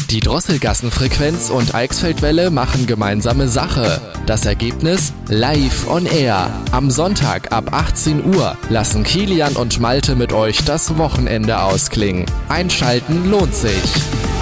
Die Drosselgassenfrequenz und Eichsfeldwelle machen gemeinsame Sache. Das Ergebnis? Live on Air. Am Sonntag ab 18 Uhr lassen Kilian und Malte mit euch das Wochenende ausklingen. Einschalten lohnt sich.